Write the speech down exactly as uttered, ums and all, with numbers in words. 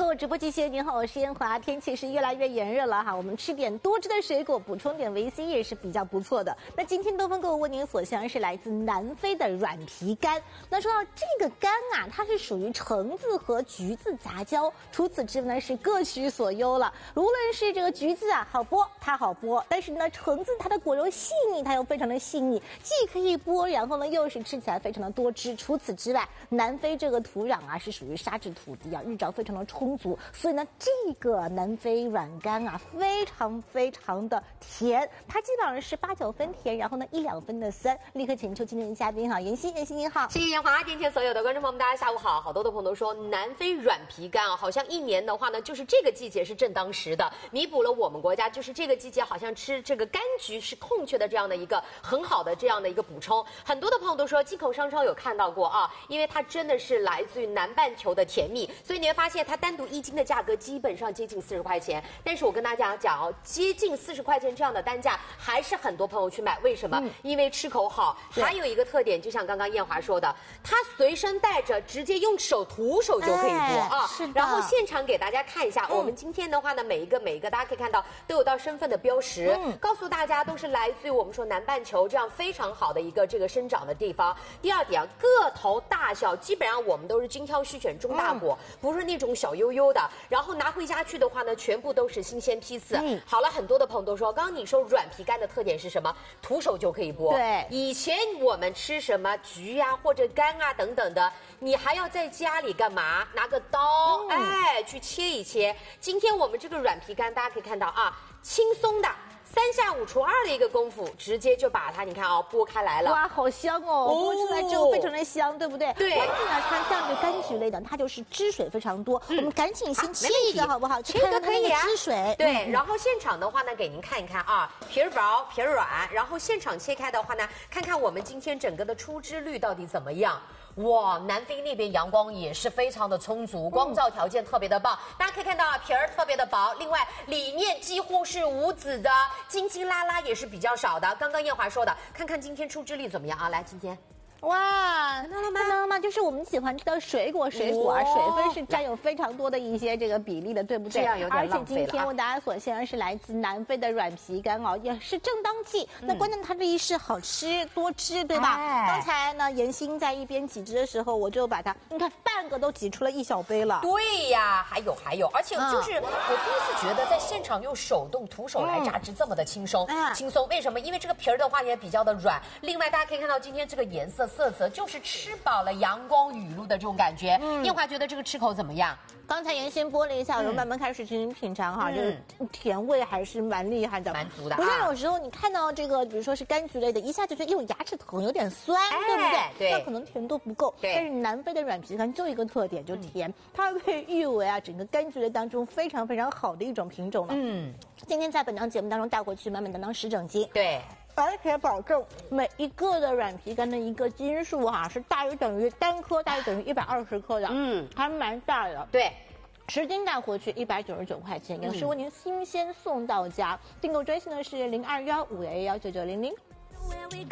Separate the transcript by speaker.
Speaker 1: 我直播继续。您好，我是燕华。天气是越来越炎热了哈，我们吃点多汁的水果，补充点维 C 也是比较不错的。那今天东风购物为您所向是来自南非的软皮柑。那说到这个柑啊，它是属于橙子和橘子杂交，除此之外呢是各取所优了。无论是这个橘子啊好剥，它好剥，但是呢橙子它的果肉细腻，它又非常的细腻，既可以剥，然后呢又是吃起来非常的多汁。除此之外，南非这个土壤啊是属于沙质土地啊，日照非常的充足，所以呢这个南非软柑啊非常非常的甜，它基本上是八九分甜，然后呢一两分的酸。立刻请出今天的嘉宾哈，妍希，妍希您好。
Speaker 2: 谢谢燕华，天前所有的观众朋友们，大家下午好。好多的朋友都说南非软皮柑啊，好像一年的话呢，就是这个季节是正当时的，弥补了我们国家就是这个季节好像吃这个柑橘是空缺的这样的一个很好的这样的一个补充。很多的朋友都说进口商超有看到过啊，因为它真的是来自于南半球的甜蜜，所以你会发现它单独一斤的价格基本上接近四十块钱。但是我跟大家讲哦，接近四十块钱这样的单价，还是很多朋友去买。为什么？嗯、因为吃口好。还有一个特点，就像刚刚燕华说的，它随身带着，直接用手徒手就可以剥、哎、啊。是的。然后现场给大家看一下，嗯、我们今天的话呢，每一个每一个大家可以看到都有到身份的标识，嗯、告诉大家都是来自于我们说南半球这样非常好的一个这个生长的地方。第二点啊，个头大小基本上我们都是精挑细选中大果，嗯、不是那种小悠悠的。然后拿回家去的话呢，全部都是新鲜批次。嗯、好了，很多的朋友都说，刚刚你说软皮柑的特点是什么？徒手就可以剥。对，以前我们吃什么橘呀、啊、或者柑啊等等的，你还要在家里干嘛？拿个刀，嗯、哎，去切一切。今天我们这个软皮柑，大家可以看到啊，轻松的。三下五除二的一个功夫，直接就把它，你看啊、哦，剥开来了。哇，
Speaker 1: 好香哦！剥出来之后非常的香，对不对？
Speaker 2: 对。
Speaker 1: 关键呢，它像这个柑橘类的，它就是汁水非常多。嗯、我们赶紧先切一个好不好？
Speaker 2: 切一个可以啊。
Speaker 1: 汁水。
Speaker 2: 对。嗯、然后现场的话呢，给您看一看啊，皮儿薄皮儿软，然后现场切开的话呢，看看我们今天整个的出汁率到底怎么样。哇，南非那边阳光也是非常的充足，光照条件特别的棒。嗯、大家可以看到啊，皮儿特别的薄，另外里面几乎是无籽的，筋筋拉拉也是比较少的。刚刚燕华说的，看看今天出汁率怎么样啊？来，今天。
Speaker 1: 哇，
Speaker 2: 看到了吗？
Speaker 1: 看到了吗？就是我们喜欢吃的水果，水果啊，水分是占有非常多的一些这个比例的，对不对？
Speaker 2: 这样有点浪费了。
Speaker 1: 而且今天为大家所献的是来自南非的软皮柑哦，也是正当季。嗯、那关键它这一是好吃多汁，对吧？哎、刚才呢，妍希在一边挤汁的时候，我就把它，你看半个都挤出了一小杯了。
Speaker 2: 对呀，还有还有，而且就是、嗯、我第一次觉得在现场用手动徒手来榨汁这么的轻松，嗯、轻松。为什么？因为这个皮儿的话也比较的软。另外大家可以看到今天这个颜色。色泽就是吃饱了阳光雨露的这种感觉。嗯，燕华觉得这个吃口怎么样？
Speaker 1: 刚才妍希剥了一下，我就慢慢开始进行品尝哈，嗯、这个甜味还是蛮厉害的，
Speaker 2: 蛮足的。
Speaker 1: 不像有时候你看到这个，比如说是柑橘类的，一下就觉得哟牙齿疼，有点酸，哎、对不对？
Speaker 2: 对，
Speaker 1: 那可能甜度不够。对。但是南非的软皮柑就一个特点，就甜，嗯、它被誉为啊整个柑橘类当中非常非常好的一种品种了。嗯，今天在本档节目当中带回去满满当当十整斤。
Speaker 2: 对。
Speaker 1: 而且保证每一个的软皮柑的一个斤数哈、啊、是大于等于单颗大于等于一百二十克的，嗯，还蛮大的。
Speaker 2: 对，
Speaker 1: 十斤带回去一百九十九块钱，也是为您新鲜送到家。订购专线呢是零二幺五幺幺九九零零。